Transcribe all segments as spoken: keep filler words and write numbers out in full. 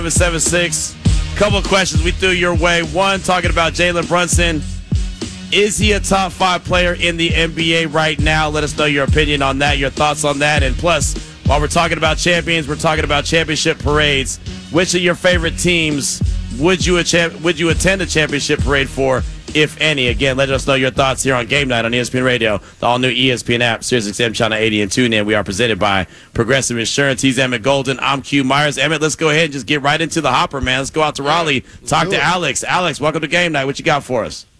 seven seven six. Couple of questions we threw your way. One, talking about Jalen Brunson. Is he a top five player in the N B A right now? Let us know your opinion on that, your thoughts on that. And plus, while we're talking about champions, we're talking about championship parades. Which of your favorite teams would you would you attend a championship parade for, if any? Again, let us know your thoughts here on Game Night on E S P N Radio, the all-new E S P N app, SiriusXM Channel eighty, and TuneIn. We are presented by Progressive Insurance. He's Emmett Golden. I'm Q Myers. Emmett, let's go ahead and just get right into the hopper, man. Let's go out to Raleigh, talk to Alex. Alex, welcome to Game Night. What you got for us?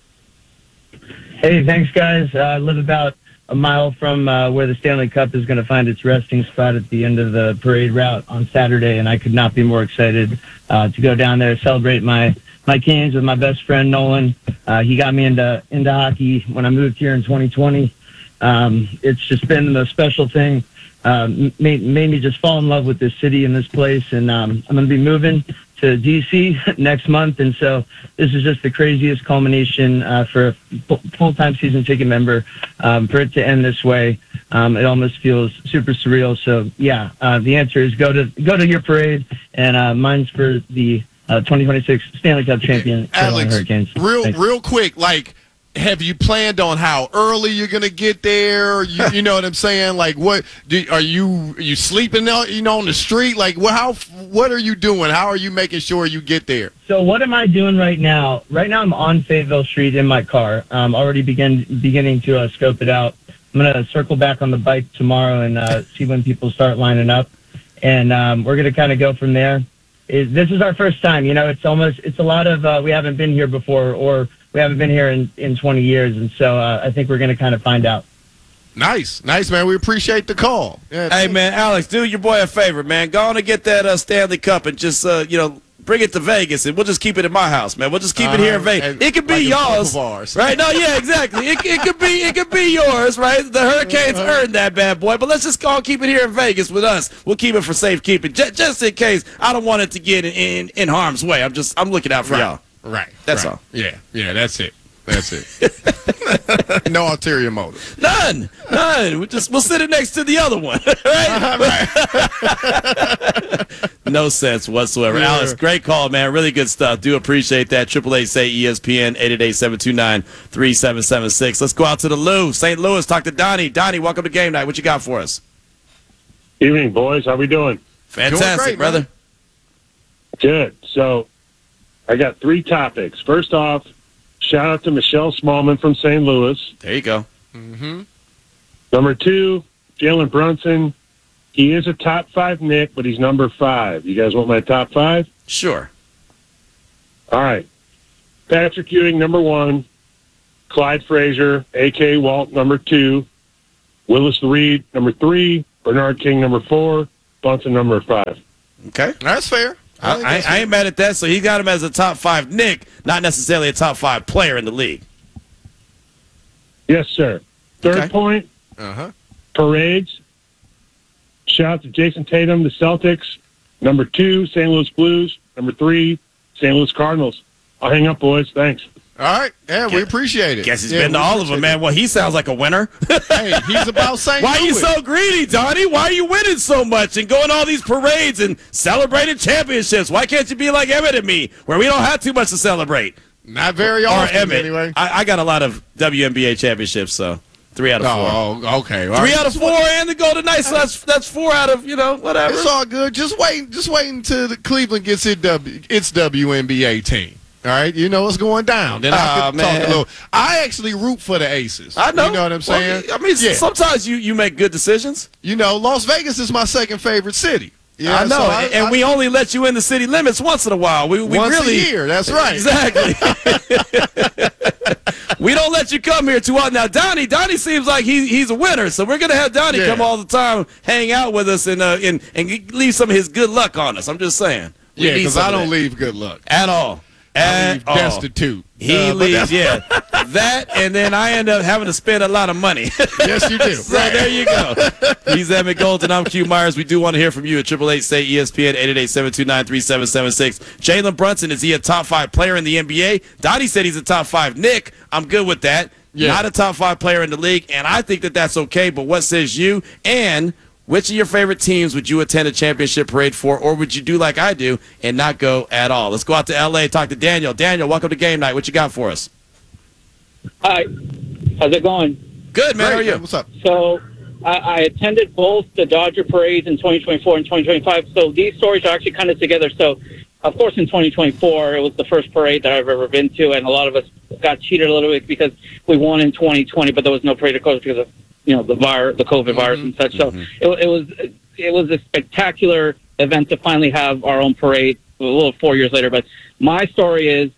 Hey, thanks, guys. Uh, I live about a mile from uh, where the Stanley Cup is going to find its resting spot at the end of the parade route on Saturday, and I could not be more excited uh, to go down there, celebrate my my Canes with my best friend Nolan. Uh, he got me into into hockey when I moved here in twenty twenty. Um, it's just been the most special thing. Uh, made, made me just fall in love with this city and this place, and um, I'm going to be moving to D C next month, and so this is just the craziest culmination uh, for a full-time season ticket member. Um, for it to end this way, um, it almost feels super surreal. So yeah, uh, the answer is go to go to your parade, and uh, mine's for the uh, twenty twenty-six Stanley Cup champion Carolina Alex, Hurricanes. Real, Thanks. real quick, like, have you planned on how early you're gonna get there? You, you know what I'm saying? Like, what do are you are you sleeping out, you know, on the street? Like, what how what are you doing? How are you making sure you get there? So what am I doing right now? Right now I'm on Fayetteville Street in my car. I'm already begin beginning to uh, scope it out. I'm gonna circle back on the bike tomorrow and uh, see when people start lining up, and um, we're gonna kind of go from there. It, this is our first time, you know. It's almost it's a lot of uh, we haven't been here before, or we haven't been here in, in twenty years, and so uh, I think we're going to kind of find out. Nice, nice, man. We appreciate the call. Yeah, Hey, man, Alex, do your boy a favor, man. Go on and get that uh, Stanley Cup and just, uh, you know, bring it to Vegas, and we'll just keep it in my house, man. We'll just keep uh, it here in Vegas. It could be like yours, right? No, yeah, exactly. It, it could be, it could be yours, right? The Hurricanes uh-huh. earned that bad boy, but let's just go and keep it here in Vegas with us. We'll keep it for safekeeping, just, just in case. I don't want it to get in, in, in harm's way. I'm just, I'm looking out for right. y'all. Right. That's right. all. Yeah, yeah, that's it. That's it. No ulterior motive. None. None. We just we'll sit it next to the other one. Right? right. No sense whatsoever. Yeah. Alex, great call, man. Really good stuff. Do appreciate that. Triple eight say E S P N eight eight eight, seven two nine, three seven seven six. Let's go out to the Lou. Saint Louis, talk to Donnie. Donnie, welcome to Game Night. What you got for us? Evening, boys. How we doing? Fantastic, doing great, brother. Man. Good. So I got three topics. First off, shout out to Michelle Smallman from Saint Louis. There you go. Mm-hmm. Number two, Jalen Brunson. He is a top five Nick, but he's number five. You guys want my top five? Sure. All right. Patrick Ewing, number one. Clyde Frazier, A K Walt, number two. Willis Reed, number three. Bernard King, number four. Bunsen, number five. Okay. That's fair. I, I, I, I ain't mad at that. So he got him as a top five Nick, not necessarily a top five player in the league. Yes, sir. Third Okay. point, Uh-huh. parades. Shout out to Jason Tatum, the Celtics. Number two, Saint Louis Blues. Number three, Saint Louis Cardinals. I'll hang up, boys. Thanks. All right. Yeah, we appreciate it. Guess he's yeah, been to all of them, man. Well, he sounds like a winner. Hey, he's about Saint Why are you Louis. so greedy, Donnie? Why are you winning so much and going to all these parades and celebrating championships? Why can't you be like Emmett and me, where we don't have too much to celebrate? Not very Or often, Emmett. anyway. I, I got a lot of W N B A championships, so three out of four. Oh, oh, okay. All Three right. out of four and the Golden Knights, so that's, that's four out of, you know, whatever. It's all good. Just wait. Just wait until the Cleveland gets its, w, its W N B A team. All right, you know what's going down. Then I Aw, can man. talk a little. I actually root for the Aces. I know. You know what I'm saying? Well, I mean, yeah. sometimes you, you make good decisions. You know, Las Vegas is my second favorite city. Yeah, I know, so I, and I, we only let you in the city limits once in a while. We, we once really, a year. That's right. Exactly. We don't let you come here too often. Now, Donnie, Donnie seems like he, he's a winner, so we're going to have Donnie Yeah. come all the time, hang out with us, and, uh, and, and leave some of his good luck on us. I'm just saying. We Yeah, need because some I of don't that. leave good luck. At all. I At leave all. destitute. He Uh, but leaves, that's- yeah. That, and then I end up having to spend a lot of money. Yes, you do. So there you go. He's Emmett Golden. I'm Q Myers. We do want to hear from you at triple eight say E S P N eight eight eight, seven two nine, three seven seven six. Jalen Brunson, is he a top five player in the N B A? Donnie said he's a top five Nick. I'm good with that. Yeah. Not a top five player in the league, and I think that that's okay, but what says you? And which of your favorite teams would you attend a championship parade for, or would you do like I do and not go at all? Let's go out to L A, talk to Daniel. Daniel, welcome to Game Night. What you got for us? Hi. How's it going? Good, man. Great, How are you? man. What's up? So I, I attended both the Dodger parades in twenty twenty-four and twenty twenty-five. So these stories are actually kind of together. So, of course, in twenty twenty-four, it was the first parade that I've ever been to, and a lot of us got cheated a little bit because we won in twenty twenty, but there was no parade, of course, because of you know the virus, the COVID virus, and such. So it, it was it was a spectacular event to finally have our own parade. A little four years later, but my story is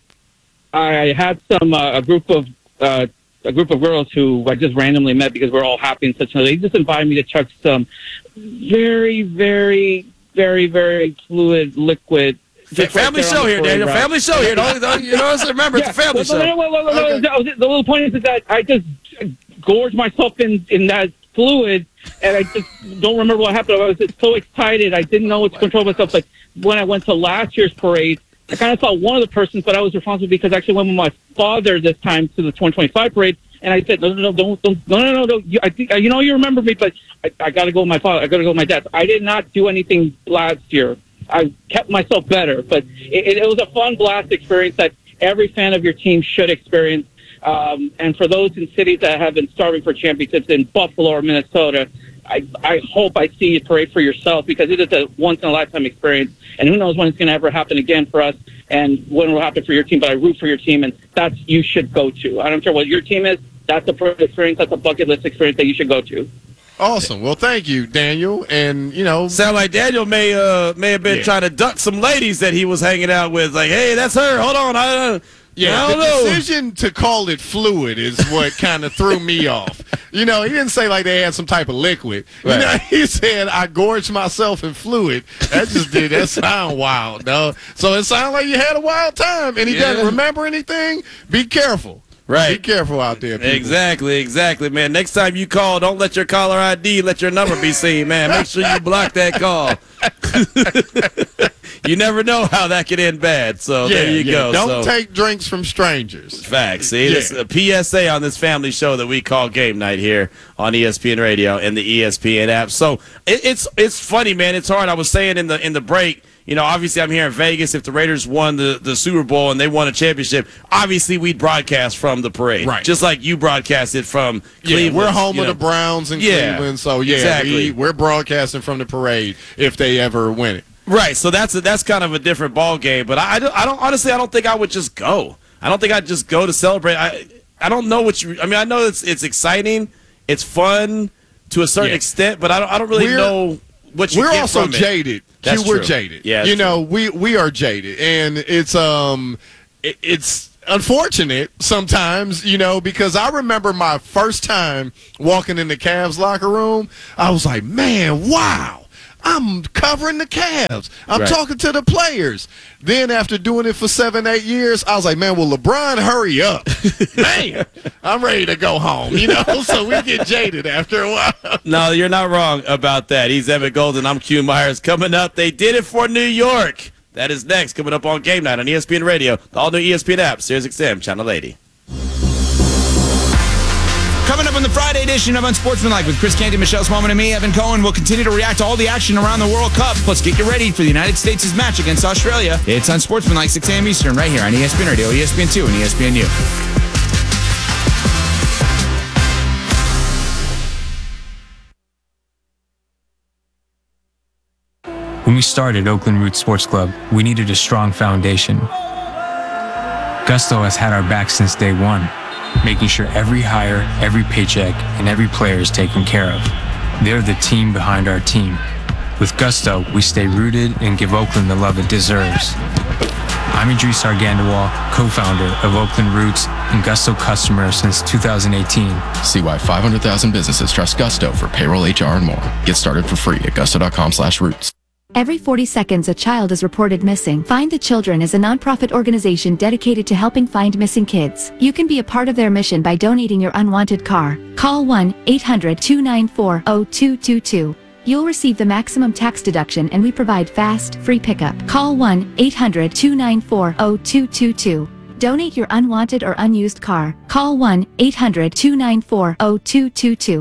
I had some uh, a group of uh, a group of girls who I just randomly met because we're all happy and such. And they just invited me to chuck some very, very, very, very fluid liquid. Just right family there on show the here, parade Daniel. route. Family show here. Don't, don't, you know, remember, it's a family well, show. No, no, no, no, no, Okay. no, The little point is that I just gorged myself in, in that fluid, and I just don't remember what happened. I was just so excited. I didn't know what to control myself. But when I went to last year's parade, I kind of saw one of the persons, but I was responsible because I actually went with my father this time to the twenty twenty-five parade, and I said, no, no, no, don't, don't, no, no, no, no. You, I think, you know, you remember me, but I, I got to go with my father. I got to go with my dad. I did not do anything last year. I kept myself better, but it, it was a fun blast experience that every fan of your team should experience. Um, and for those in cities that have been starving for championships in Buffalo or Minnesota, I, I hope I see you parade for yourself because it is a once-in-a-lifetime experience. And who knows when it's going to ever happen again for us and when it will happen for your team. But I root for your team, and that's you should go to. I don't care what your team is. That's a parade experience. That's a bucket list experience that you should go to. Awesome. Well, thank you, Daniel. And, you know, Sound like Daniel may uh may have been Yeah. trying to duck some ladies that he was hanging out with. Like, hey, that's her. Hold on. I, uh, yeah, I the don't know. decision to call it fluid is what kind of threw me off. You know, he didn't say like they had some type of liquid. You Right. know, he said I gorged myself in fluid. That just did that sound wild, no? So it sounded like you had a wild time, and he Yeah. doesn't remember anything. Be careful. Right. Be careful out there, people. Exactly, exactly, man. Next time you call, don't let your caller I D let your number be seen, man. Make sure you block that call. You never know how that could end bad. So Yeah, there you yeah. go. Don't so, take drinks from strangers. facts. See, Yeah. this is a P S A on this family show that we call Game Night here on E S P N Radio and the E S P N app. So it, it's it's funny, man. It's hard. I was saying in the in the break. You know, obviously, I'm here in Vegas. If the Raiders won the, the Super Bowl and they won a championship, obviously we'd broadcast from the parade, Right. Just like you broadcasted from Yeah, Cleveland. we're home you of know. the Browns in Yeah, Cleveland, so yeah, exactly. we, we're broadcasting from the parade if they ever win it. Right, so that's a, that's kind of a different ball game. But I, I, don't, I don't honestly, I don't think I would just go. I don't think I'd just go to celebrate. I I don't know what you. I mean, I know it's it's exciting, it's fun to a certain Yeah. extent, but I don't I don't really We're- know what you We're get also from it. jaded. That's Q, we're true. jaded. Yeah, that's you know, we we are jaded, and it's um, it, it's unfortunate sometimes, you know, because I remember my first time walking in the Cavs locker room. I was like, man, wow. I'm covering the Cavs. I'm Right. talking to the players. Then after doing it for seven, eight years, I was like, man, will LeBron hurry up? Man, I'm ready to go home, you know? So we get jaded after a while. No, you're not wrong about that. He's Evan Golden. I'm Q Myers. Coming up, they did it for New York. That is next. Coming up on Game Night on E S P N Radio, the all-new E S P N app, Sirius X M, Channel eighty. Coming up on the Friday edition of Unsportsmanlike with Chris Canty, Michelle Smallman, and me, Evan Cohen. We'll continue to react to all the action around the World Cup. Plus, get you ready for the United States' match against Australia. It's Unsportsmanlike, six a.m. Eastern, right here on E S P N Radio, E S P N two, and E S P N U. When we started Oakland Roots Sports Club, we needed a strong foundation. Gusto has had our back since day one, making sure every hire, every paycheck, and every player is taken care of. They're the team behind our team. With Gusto, we stay rooted and give Oakland the love it deserves. I'm Idris Argandawal, co-founder of Oakland Roots and Gusto customer since two thousand eighteen. See why five hundred thousand businesses trust Gusto for payroll, H R, and more. Get started for free at gusto.com slash roots. Every forty seconds a child is reported missing. Find the Children is a nonprofit organization dedicated to helping find missing kids. You can be a part of their mission by donating your unwanted car. Call one eight hundred two nine four zero two two two. You'll receive the maximum tax deduction and we provide fast, free pickup. Call one eight hundred two nine four zero two two two. Donate your unwanted or unused car. Call one eight hundred two nine four zero two two two.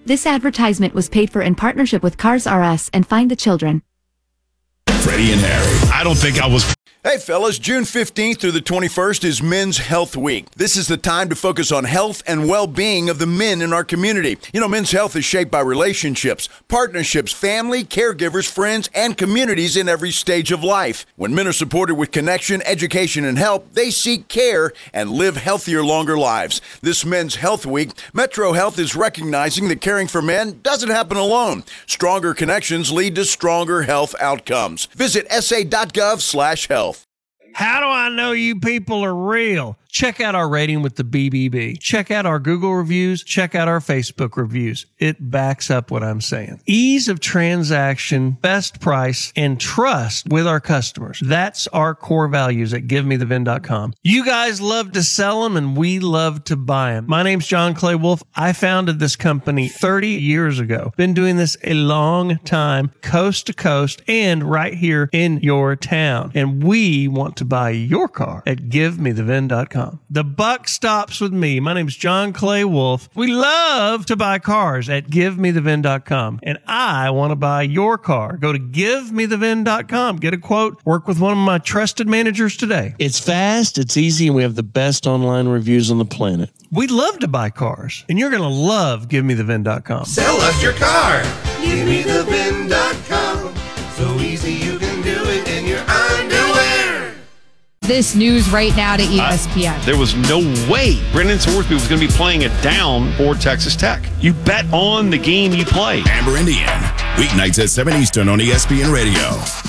This advertisement was paid for in partnership with Cars R Us and Find the Children. Freddie and Harry. I don't think I was... Hey, fellas, June fifteenth through the twenty-first is Men's Health Week. This is the time to focus on health and well-being of the men in our community. You know, men's health is shaped by relationships, partnerships, family, caregivers, friends, and communities in every stage of life. When men are supported with connection, education, and help, they seek care and live healthier, longer lives. This Men's Health Week, Metro Health is recognizing that caring for men doesn't happen alone. Stronger connections lead to stronger health outcomes. Visit s a dot gov slash health. How do I know you people are real? Check out our rating with the B B B. Check out our Google reviews. Check out our Facebook reviews. It backs up what I'm saying. Ease of transaction, best price, and trust with our customers. That's our core values at give me the vin dot com. You guys love to sell them, and we love to buy them. My name's John Clay Wolf. I founded this company thirty years ago. Been doing this a long time, coast to coast, and right here in your town. And we want to buy your car at give me the vin dot com. The buck stops with me. My name is John Clay Wolf. We love to buy cars at give me the vin dot com. And I want to buy your car. Go to give me the vin dot com. Get a quote. Work with one of my trusted managers today. It's fast, it's easy, and we have the best online reviews on the planet. We love to buy cars, and you're going to love give me the vin dot com. Sell us your car. give me the vin dot com. So easy you can do it in your underwear. This news right now to E S P N. Uh, there was no way Brendan Swarsby was going to be playing it down for Texas Tech. You bet on the game you play. Amber Indian, weeknights at seven Eastern on E S P N Radio.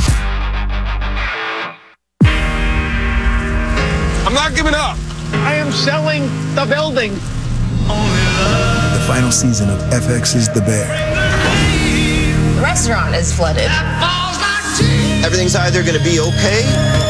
I'm not giving up. I am selling the building. The final season of F X's The Bear. The restaurant is flooded. Everything's either going to be okay...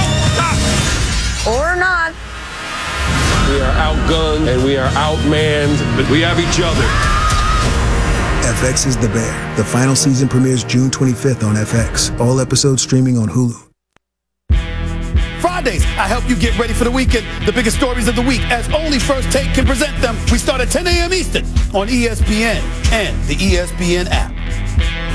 or not. We are outgunned and we are outmanned, but we have each other. F X's The Bear. The final season premieres June twenty-fifth on F X. All episodes streaming on Hulu. Fridays, I help you get ready for the weekend. The biggest stories of the week, as only First Take can present them. We start at ten a.m. Eastern on E S P N and the E S P N app.